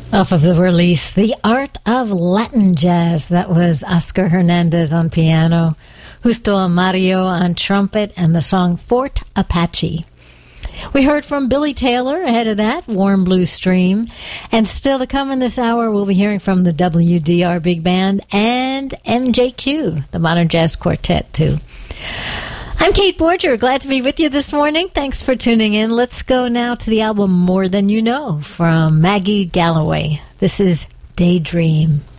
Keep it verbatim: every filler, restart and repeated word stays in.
Off of the release, The Art of Latin Jazz. That was Oscar Hernandez on piano, Justo Amarillo on trumpet, and the song Fort Apache. We heard from Billy Taylor ahead of that, Warm Blue Stream. And still to come in this hour, we'll be hearing from the W D R Big Band and M J Q, the Modern Jazz Quartet, too. I'm Kate Borger. Glad to be with you this morning. Thanks for tuning in. Let's go now to the album More Than You Know from Maggie Galloway. This is Daydream.